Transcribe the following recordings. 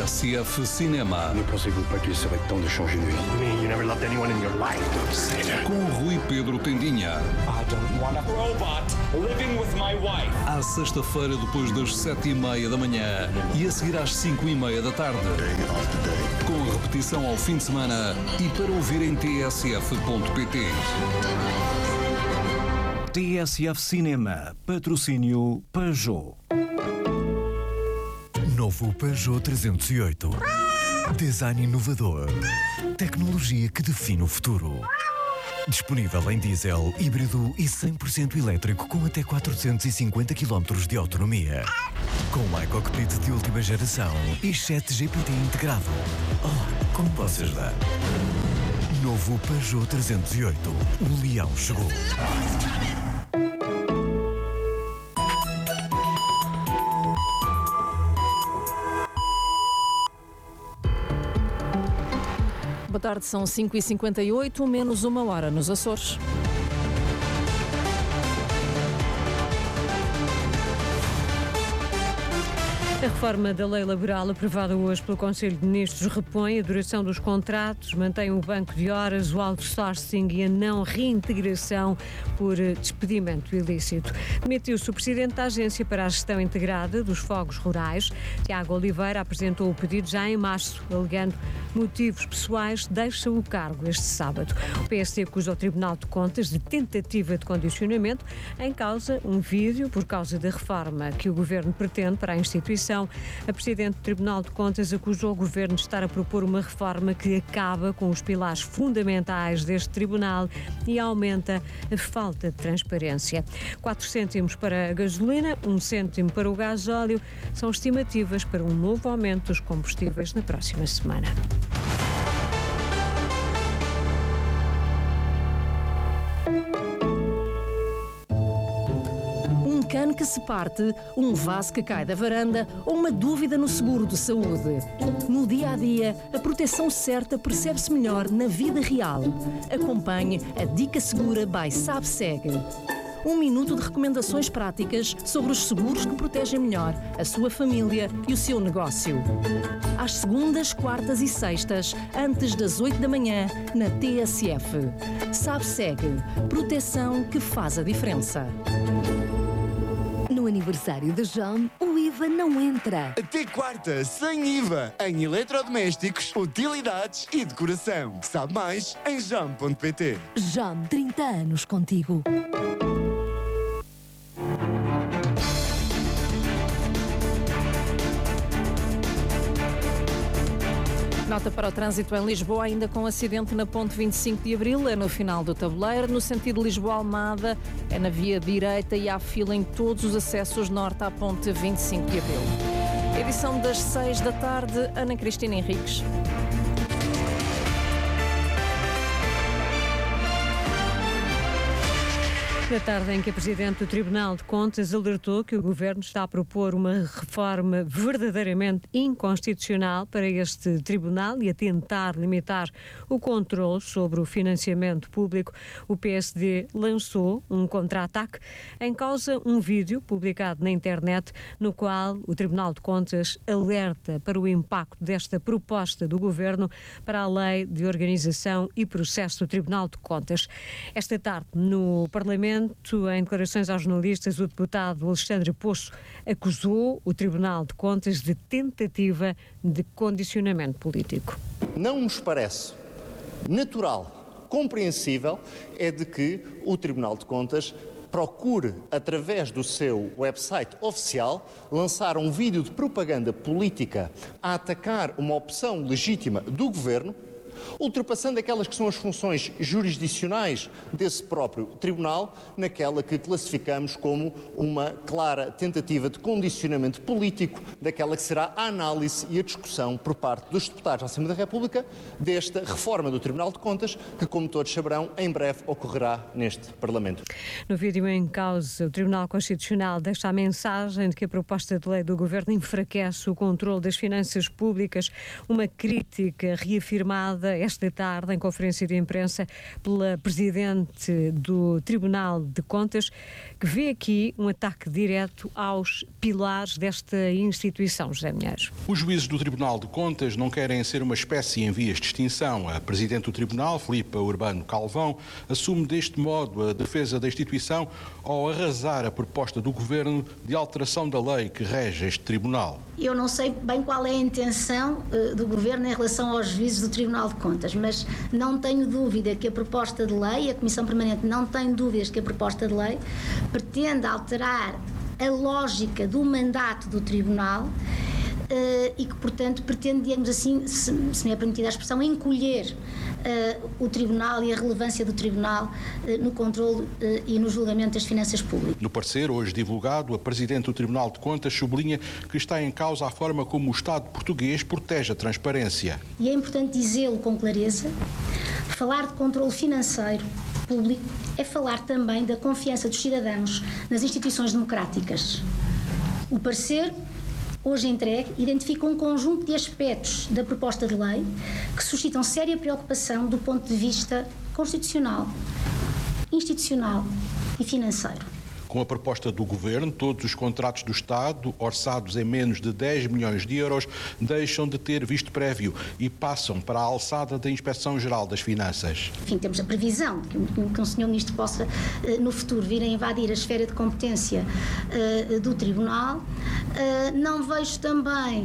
TSF Cinema. Ne pensez-vous pas qu'il serait temps de changer de vie? You mean you never loved anyone in your life? Say that. Com Rui Pedro Tendinha. I don't want a robot living with my wife. À sexta-feira, depois das 7h30 da manhã e a seguir às 5h30 da tarde. Com repetição ao fim de semana e para ouvir em tsf.pt. TSF Cinema. Patrocínio Peugeot. Novo Peugeot 308. Design inovador. Tecnologia que define o futuro. Disponível em diesel, híbrido e 100% elétrico com até 450 km de autonomia. Com iCockpit de última geração e Chat GPT integrado. Oh, como posso ajudar? Novo Peugeot 308. O leão chegou. Boa tarde, são 5h58, menos uma hora nos Açores. A reforma da lei laboral aprovada hoje pelo Conselho de Ministros repõe a duração dos contratos, mantém o banco de horas, o outsourcing e a não reintegração por despedimento ilícito. Demitiu-se o presidente da Agência para a Gestão Integrada dos Fogos Rurais. Tiago Oliveira apresentou o pedido já em março, alegando motivos pessoais, deixa o cargo este sábado. O PSD acusa o Tribunal de Contas de tentativa de condicionamento, em causa um vídeo por causa da reforma que o Governo pretende para a instituição. A Presidente do Tribunal de Contas acusou o Governo de estar a propor uma reforma que acaba com os pilares fundamentais deste Tribunal e aumenta a falta de transparência. 4 cêntimos para a gasolina, 1 cêntimo para o gasóleo, são estimativas para um novo aumento dos combustíveis na próxima semana. Um cano que se parte, um vaso que cai da varanda ou uma dúvida no seguro de saúde. No dia-a-dia, a proteção certa percebe-se melhor na vida real. Acompanhe a Dica Segura by SabSeg. 1 minuto de recomendações práticas sobre os seguros que protegem melhor a sua família e o seu negócio. Às segundas, quartas e sextas, antes das 8 da manhã, na TSF. SabSeg. Proteção que faz a diferença. No aniversário de Jam, o IVA não entra. Até quarta, sem IVA, em eletrodomésticos, utilidades e decoração. Sabe mais em jam.pt. Jam, 30 anos contigo. Nota para o trânsito em Lisboa, ainda com acidente na ponte 25 de Abril, é no final do tabuleiro. No sentido Lisboa-Almada, é na via direita e há fila em todos os acessos norte à ponte 25 de Abril. Edição das 6 da tarde, Ana Cristina Henriques. Na tarde em que a Presidente do Tribunal de Contas alertou que o Governo está a propor uma reforma verdadeiramente inconstitucional para este Tribunal e a tentar limitar o controle sobre o financiamento público, o PSD lançou um contra-ataque. Em causa um vídeo publicado na internet no qual o Tribunal de Contas alerta para o impacto desta proposta do Governo para a Lei de Organização e Processo do Tribunal de Contas. Esta tarde, no Parlamento, em declarações aos jornalistas, o deputado Alexandre Poço acusou o Tribunal de Contas de tentativa de condicionamento político. Não nos parece natural, compreensível, é de que o Tribunal de Contas procure, através do seu website oficial, lançar um vídeo de propaganda política a atacar uma opção legítima do Governo, ultrapassando aquelas que são as funções jurisdicionais desse próprio Tribunal, naquela que classificamos como uma clara tentativa de condicionamento político daquela que será a análise e a discussão por parte dos deputados da Assembleia da República desta reforma do Tribunal de Contas, que, como todos saberão, em breve ocorrerá neste Parlamento. No vídeo em causa, o Tribunal Constitucional deixa a mensagem de que a proposta de lei do Governo enfraquece o controle das finanças públicas, uma crítica reafirmada esta tarde em conferência de imprensa pela Presidente do Tribunal de Contas, que vê aqui um ataque direto aos pilares desta instituição, José Minheiros. Os juízes do Tribunal de Contas não querem ser uma espécie em vias de extinção. A Presidente do Tribunal, Filipa Urbano Calvão, assume deste modo a defesa da instituição ao arrasar a proposta do Governo de alteração da lei que rege este Tribunal. Eu não sei bem qual é a intenção do Governo em relação aos juízes do Tribunal de Contas, mas não tenho dúvida que a proposta de lei, a Comissão Permanente não tem dúvidas que a proposta de lei pretende alterar a lógica do mandato do Tribunal e que, portanto, pretende, digamos assim, se me é permitida a expressão, encolher o Tribunal e a relevância do Tribunal no controle e no julgamento das finanças públicas. No parecer, hoje divulgado, a Presidente do Tribunal de Contas sublinha que está em causa a forma como o Estado português protege a transparência. E é importante dizê-lo com clareza, falar de controle financeiro público é falar também da confiança dos cidadãos nas instituições democráticas. O parecer hoje entregue, identifica um conjunto de aspectos da proposta de lei que suscitam séria preocupação do ponto de vista constitucional, institucional e financeiro. Com a proposta do Governo, todos os contratos do Estado, orçados em menos de 10 milhões de euros, deixam de ter visto prévio e passam para a alçada da Inspeção-Geral das Finanças. Enfim, temos a previsão que um Sr. Ministro possa, no futuro, vir a invadir a esfera de competência do Tribunal. Não vejo também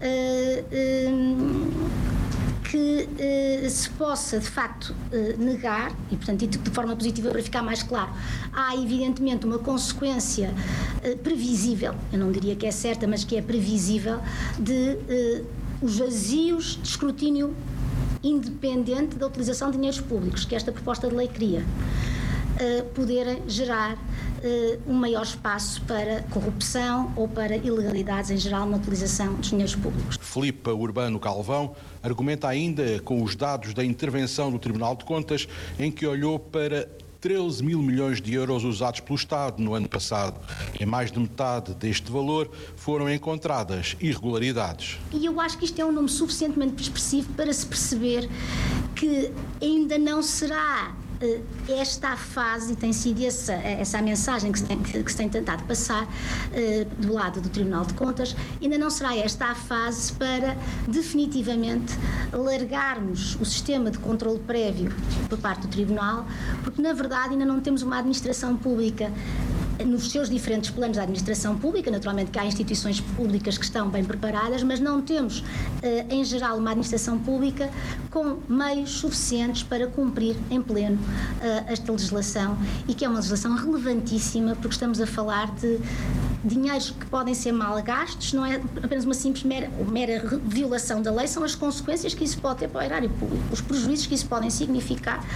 que se possa, de facto, negar, e, portanto, de forma positiva para ficar mais claro, há, evidentemente, uma consequência previsível, eu não diria que é certa, mas que é previsível, de os vazios de escrutínio independente da utilização de dinheiros públicos, que esta proposta de lei cria, poderem gerar um maior espaço para corrupção ou para ilegalidades em geral na utilização dos dinheiros públicos. Filipa Urbano Calvão argumenta ainda com os dados da intervenção do Tribunal de Contas, em que olhou para 13 mil milhões de euros usados pelo Estado no ano passado. Em mais de metade deste valor foram encontradas irregularidades. E eu acho que isto é um número suficientemente expressivo para se perceber que ainda não será esta a fase, e tem sido essa a mensagem que se tem tentado passar do lado do Tribunal de Contas, ainda não será esta a fase para definitivamente largarmos o sistema de controle prévio por parte do Tribunal, porque na verdade ainda não temos uma administração pública nos seus diferentes planos da administração pública. Naturalmente que há instituições públicas que estão bem preparadas, mas não temos, em geral, uma administração pública com meios suficientes para cumprir em pleno esta legislação, e que é uma legislação relevantíssima, porque estamos a falar de dinheiros que podem ser mal gastos, não é apenas uma simples mera violação da lei, são as consequências que isso pode ter para o erário público, os prejuízos que isso pode significar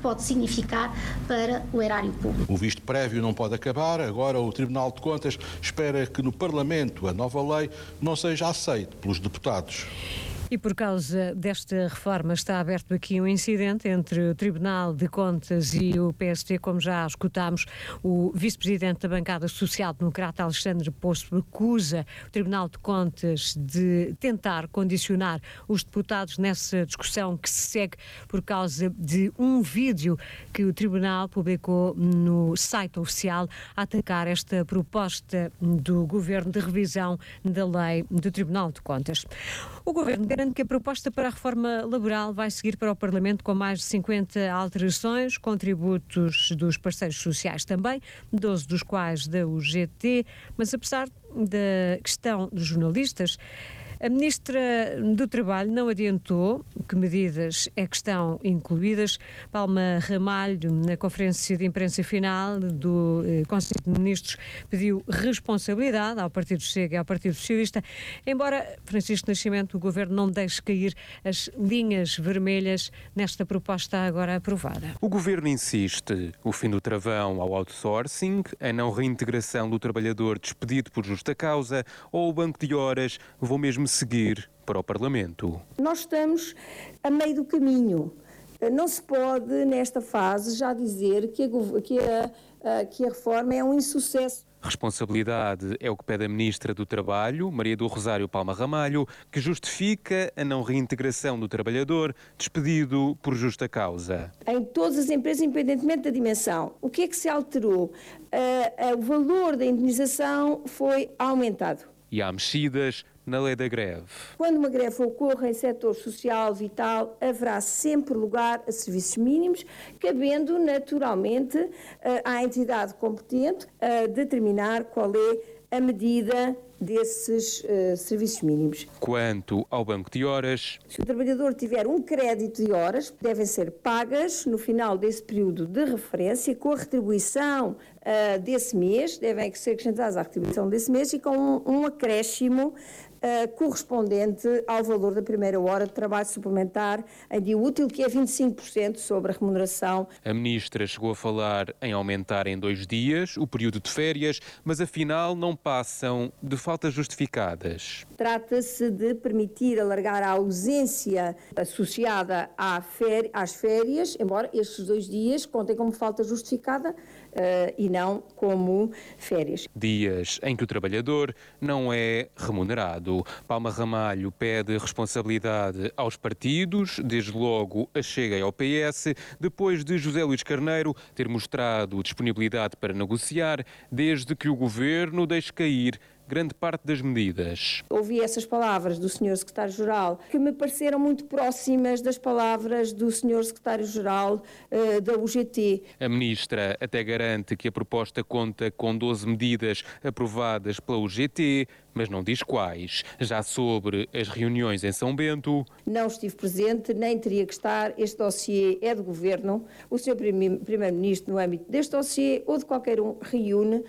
para o erário público. O visto prévio não pode acabar. Agora o Tribunal de Contas espera que no Parlamento a nova lei não seja aceita pelos deputados. E por causa desta reforma está aberto aqui um incidente entre o Tribunal de Contas e o PSD, como já escutámos. O vice-presidente da bancada social-democrata, Alexandre Poço, acusa o Tribunal de Contas de tentar condicionar os deputados nessa discussão que se segue por causa de um vídeo que o Tribunal publicou no site oficial a atacar esta proposta do Governo de revisão da lei do Tribunal de Contas. O Governo garante que a proposta para a reforma laboral vai seguir para o Parlamento com mais de 50 alterações, contributos dos parceiros sociais também, 12 dos quais da UGT, mas apesar da questão dos jornalistas, a Ministra do Trabalho não adiantou que medidas é que estão incluídas. Palma Ramalho, na conferência de imprensa final do Conselho de Ministros, pediu responsabilidade ao Partido Chega e ao Partido Socialista, embora Francisco Nascimento, o Governo, não deixe cair as linhas vermelhas nesta proposta agora aprovada. O Governo insiste: o fim do travão ao outsourcing, a não reintegração do trabalhador despedido por justa causa ou o banco de horas vão mesmo seguir para o Parlamento. Nós estamos a meio do caminho. Não se pode, nesta fase, já dizer que a reforma é um insucesso. Responsabilidade é o que pede a Ministra do Trabalho, Maria do Rosário Palma Ramalho, que justifica a não reintegração do trabalhador despedido por justa causa. Em todas as empresas, independentemente da dimensão, o que é que se alterou? O valor da indemnização foi aumentado. E há mexidas na lei da greve. Quando uma greve ocorra em setor social, vital, haverá sempre lugar a serviços mínimos, cabendo naturalmente à entidade competente determinar qual é a medida desses serviços mínimos. Quanto ao banco de horas, se o trabalhador tiver um crédito de horas, devem ser pagas no final desse período de referência, com a retribuição desse mês, devem ser acrescentadas à retribuição desse mês e com um acréscimo correspondente ao valor da primeira hora de trabalho suplementar em dia útil, que é 25% sobre a remuneração. A Ministra chegou a falar em aumentar em 2 dias o período de férias, mas afinal não passam de faltas justificadas. Trata-se de permitir alargar a ausência associada às férias, embora estes 2 dias contem como falta justificada e não como férias. Dias em que o trabalhador não é remunerado. Palma Ramalho pede responsabilidade aos partidos, desde logo a Chega e ao PS, depois de José Luís Carneiro ter mostrado disponibilidade para negociar, desde que o Governo deixe cair grande parte das medidas. Ouvi essas palavras do Sr. Secretário-Geral que me pareceram muito próximas das palavras do Sr. Secretário-Geral da UGT. A Ministra até garante que a proposta conta com 12 medidas aprovadas pela UGT, mas não diz quais. Já sobre as reuniões em São Bento... Não estive presente, nem teria que estar. Este dossiê é do Governo. O Sr. Primeiro-Ministro, no âmbito deste dossiê ou de qualquer um, reúne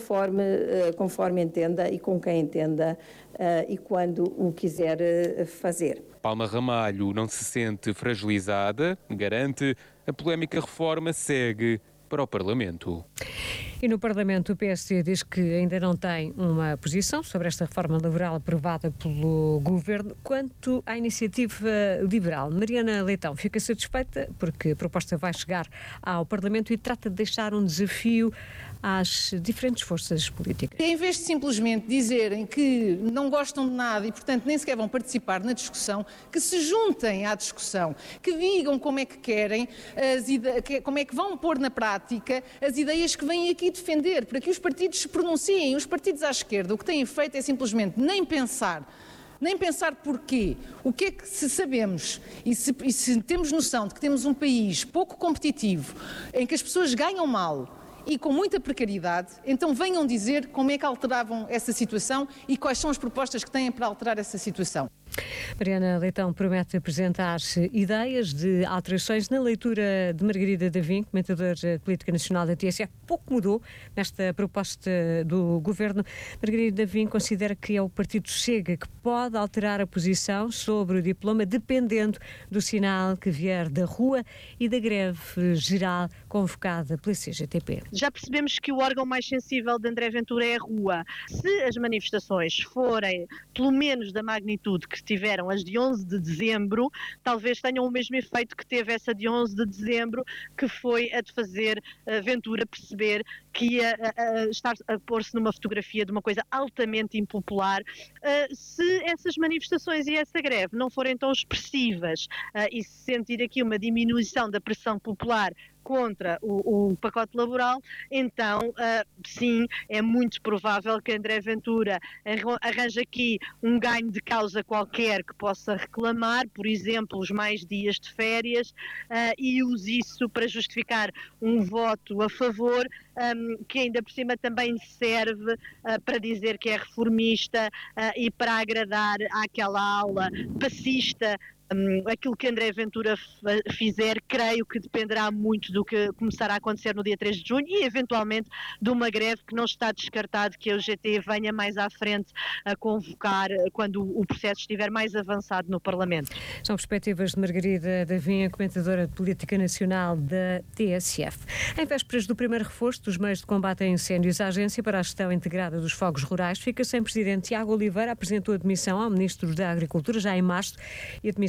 conforme entenda e com quem entenda e quando o quiser fazer. Palma Ramalho não se sente fragilizada, garante, a polémica reforma segue para o Parlamento. E no Parlamento o PSD diz que ainda não tem uma posição sobre esta reforma laboral aprovada pelo Governo. Quanto à iniciativa liberal, Mariana Leitão fica satisfeita porque a proposta vai chegar ao Parlamento e trata de deixar um desafio às diferentes forças políticas. Em vez de simplesmente dizerem que não gostam de nada e, portanto, nem sequer vão participar na discussão, que se juntem à discussão, que digam como é que querem, como é que vão pôr na prática as ideias que vêm aqui defender, para que os partidos se pronunciem. Os partidos à esquerda o que têm feito é simplesmente nem pensar porquê, o que é que se sabemos e se temos noção de que temos um país pouco competitivo, em que as pessoas ganham mal e com muita precariedade, então venham dizer como é que alteravam essa situação e quais são as propostas que têm para alterar essa situação. Mariana Leitão promete apresentar ideias de alterações na leitura de Margarida Davim, comentadora de Política Nacional da TSF. Pouco mudou nesta proposta do Governo. Margarida Davim considera que é o Partido Chega que pode alterar a posição sobre o diploma dependendo do sinal que vier da rua e da greve geral convocada pela CGTP. Já percebemos que o órgão mais sensível de André Ventura é a rua. Se as manifestações forem pelo menos da magnitude que tiveram as de 11 de dezembro, talvez tenham o mesmo efeito que teve essa de 11 de dezembro, que foi a de fazer Ventura perceber que ia estar a pôr-se numa fotografia de uma coisa altamente impopular. Se essas manifestações e essa greve não forem tão expressivas e se sentir aqui uma diminuição da pressão popular contra o pacote laboral, então sim, é muito provável que André Ventura arranje aqui um ganho de causa qualquer que possa reclamar, por exemplo, os mais dias de férias, e use isso para justificar um voto a favor, que ainda por cima também serve para dizer que é reformista e para agradar àquela ala passista. Aquilo que André Ventura fizer, creio que dependerá muito do que começará a acontecer no dia 3 de junho e eventualmente de uma greve que não está descartado que a UGT venha mais à frente a convocar quando o processo estiver mais avançado no Parlamento. São perspectivas de Margarida Davim, comentadora de Política Nacional da TSF. Em vésperas do primeiro reforço dos meios de combate a incêndios, a Agência para a Gestão Integrada dos Fogos Rurais fica sem presidente. Tiago Oliveira apresentou a demissão ao Ministro da Agricultura já em março e a demissão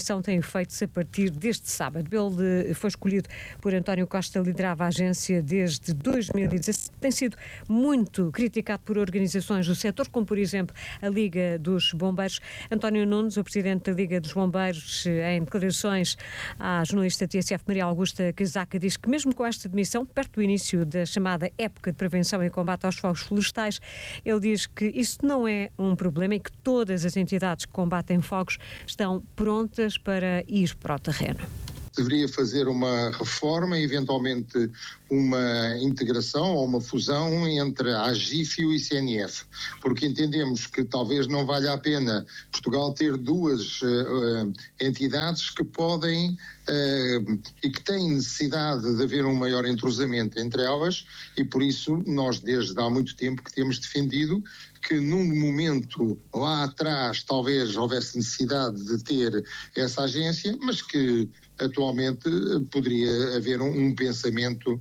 nomeação tem efeitos a partir deste sábado. Ele foi escolhido por António Costa, liderava a agência desde 2017. Tem sido muito criticado por organizações do setor, como por exemplo a Liga dos Bombeiros. António Nunes, o presidente da Liga dos Bombeiros, em declarações à jornalista TSF Maria Augusta Casaca, diz que mesmo com esta demissão, perto do início da chamada época de prevenção e combate aos fogos florestais, ele diz que isso não é um problema e que todas as entidades que combatem fogos estão prontas para ir para o terreno. Deveria fazer uma reforma, eventualmente uma integração ou uma fusão entre a AGIF e o ICNF, porque entendemos que talvez não valha a pena Portugal ter duas entidades que podem e que têm necessidade de haver um maior entrosamento entre elas, e por isso nós desde há muito tempo que temos defendido que num momento lá atrás talvez houvesse necessidade de ter essa agência, mas que atualmente poderia haver um pensamento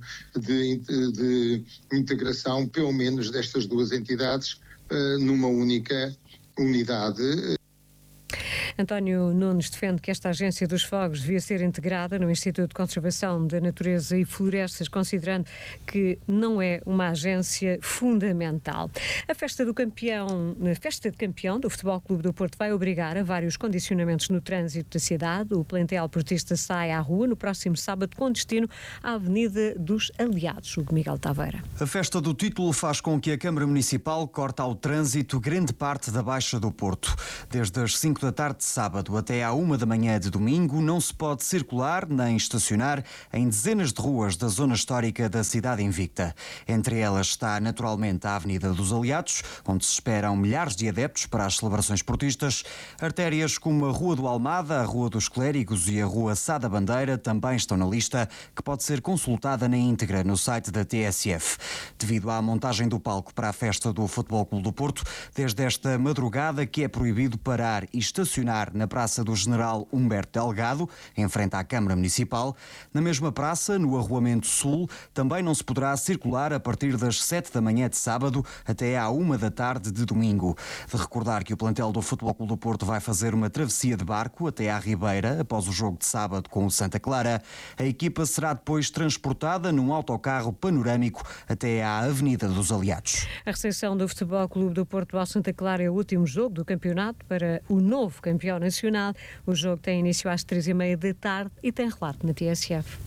de integração, pelo menos destas duas entidades, numa única unidade. António Nunes defende que esta agência dos fogos devia ser integrada no Instituto de Conservação da Natureza e Florestas, considerando que não é uma agência fundamental. A festa de campeão do Futebol Clube do Porto vai obrigar a vários condicionamentos no trânsito da cidade. O plantel portista sai à rua no próximo sábado com destino à Avenida dos Aliados. O Miguel Taveira. A festa do título faz com que a Câmara Municipal corte ao trânsito grande parte da Baixa do Porto. Desde as 5 da tarde de sábado até à 1 da manhã de domingo não se pode circular nem estacionar em dezenas de ruas da zona histórica da cidade invicta. Entre elas está naturalmente a Avenida dos Aliados, onde se esperam milhares de adeptos para as celebrações portistas. Artérias como a Rua do Almada, a Rua dos Clérigos e a Rua Sá da Bandeira também estão na lista, que pode ser consultada na íntegra no site da TSF. Devido à montagem do palco para a festa do Futebol Clube do Porto, desde esta madrugada que é proibido parar e estacionar na Praça do General Humberto Delgado, em frente à Câmara Municipal. Na mesma praça, no Arruamento Sul, também não se poderá circular a partir das 7 da manhã de sábado até à 1 da tarde de domingo. De recordar que o plantel do Futebol Clube do Porto vai fazer uma travessia de barco até à Ribeira, após o jogo de sábado com o Santa Clara. A equipa será depois transportada num autocarro panorâmico até à Avenida dos Aliados. A recepção do Futebol Clube do Porto ao Santa Clara é o último jogo do campeonato para o novo campeão nacional. O jogo tem início às 3h30 da tarde e tem relato na TSF.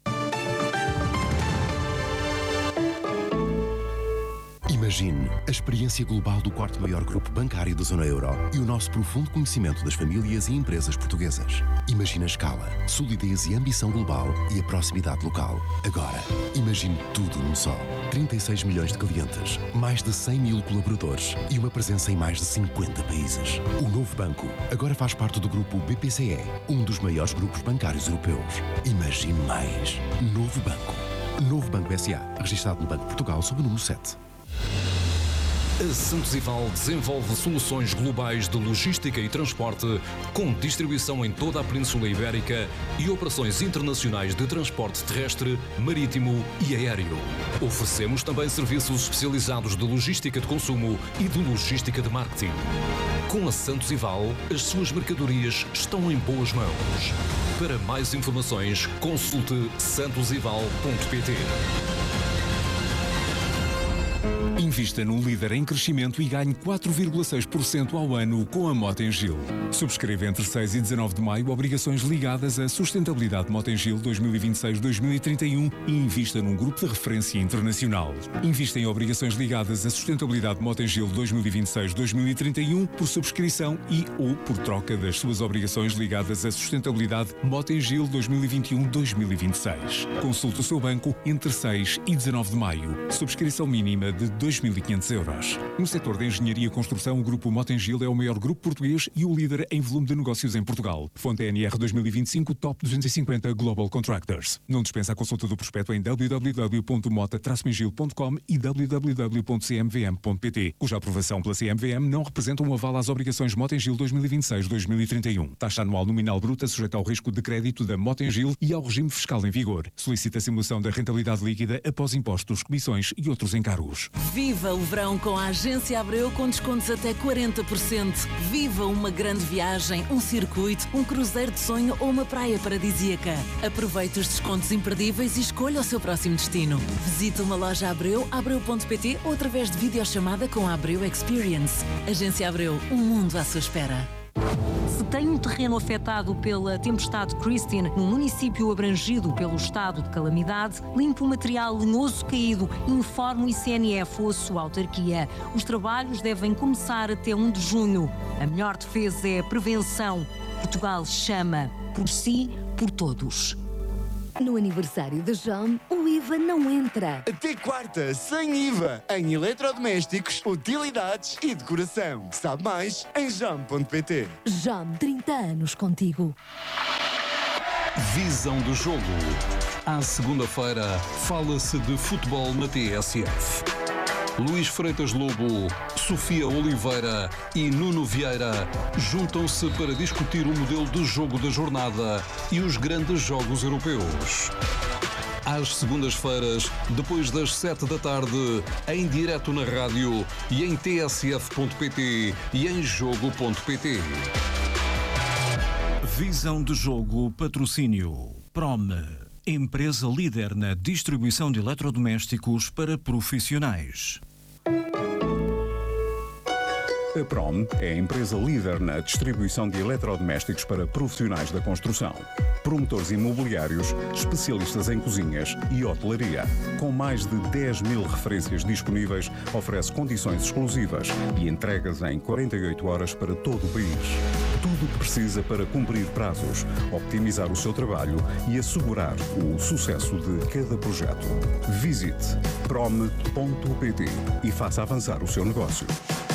Imagine a experiência global do quarto maior grupo bancário da zona euro e o nosso profundo conhecimento das famílias e empresas portuguesas. Imagine a escala, solidez e ambição global e a proximidade local. Agora, imagine tudo num só. 36 milhões de clientes, mais de 100 mil colaboradores e uma presença em mais de 50 países. O novo banco agora faz parte do grupo BPCE, um dos maiores grupos bancários europeus. Imagine mais. Novo Banco. Novo Banco S.A., registado no Banco de Portugal sob o número 7. A Santos Ival desenvolve soluções globais de logística e transporte, com distribuição em toda a Península Ibérica e operações internacionais de transporte terrestre, marítimo e aéreo. Oferecemos também serviços especializados de logística de consumo e de logística de marketing. Com a Santos Ival, as suas mercadorias estão em boas mãos. Para mais informações, consulte santosival.pt. Invista num líder em crescimento e ganhe 4,6% ao ano com a Motengil. Subscreva entre 6 e 19 de maio obrigações ligadas à sustentabilidade Motengil 2026-2031 e invista num grupo de referência internacional. Invista em obrigações ligadas à sustentabilidade Motengil 2026-2031 por subscrição e ou por troca das suas obrigações ligadas à sustentabilidade Motengil 2021-2026. Consulte o seu banco entre 6 e 19 de maio. Subscrição mínima de 2.500 euros. No setor da engenharia e construção, o grupo Motengil é o maior grupo português e o líder em volume de negócios em Portugal. Fonte NR 2025 Top 250 Global Contractors. Não dispensa a consulta do prospecto em www.mota-mengil.com e www.cmvm.pt, cuja aprovação pela CMVM não representa um aval às obrigações Motengil 2026-2031. Taxa anual nominal bruta sujeita ao risco de crédito da Motengil e ao regime fiscal em vigor. Solicita a simulação da rentabilidade líquida após impostos, comissões e outros encargos. Viva o verão com a Agência Abreu com descontos até 40%. Viva uma grande viagem, um circuito, um cruzeiro de sonho ou uma praia paradisíaca. Aproveite os descontos imperdíveis e escolha o seu próximo destino. Visite uma loja Abreu, abreu.pt ou através de videochamada com a Abreu Experience. Agência Abreu, um mundo à sua espera. Se tem um terreno afetado pela tempestade Christine, num município abrangido pelo estado de calamidade, limpe o material lenhoso caído, informe o ICNF ou a sua autarquia. Os trabalhos devem começar até 1 de junho. A melhor defesa é a prevenção. Portugal chama por si, por todos. No aniversário da JAM, o IVA não entra. Até quarta, sem IVA, em eletrodomésticos, utilidades e decoração. Sabe mais em jam.pt. JAM, 30 anos contigo. Visão do jogo. À segunda-feira, fala-se de futebol na TSF. Luís Freitas Lobo, Sofia Oliveira e Nuno Vieira juntam-se para discutir o modelo de jogo da jornada e os grandes jogos europeus. Às segundas-feiras, depois das 7 da tarde, em direto na rádio e em tsf.pt e em jogo.pt. Visão de jogo, patrocínio Prom, empresa líder na distribuição de eletrodomésticos para profissionais. A Prom é a empresa líder na distribuição de eletrodomésticos para profissionais da construção. Promotores imobiliários, especialistas em cozinhas e hotelaria. Com mais de 10 mil referências disponíveis, oferece condições exclusivas e entregas em 48 horas para todo o país. Tudo o que precisa para cumprir prazos, optimizar o seu trabalho e assegurar o sucesso de cada projeto. Visite prom.pt e faça avançar o seu negócio.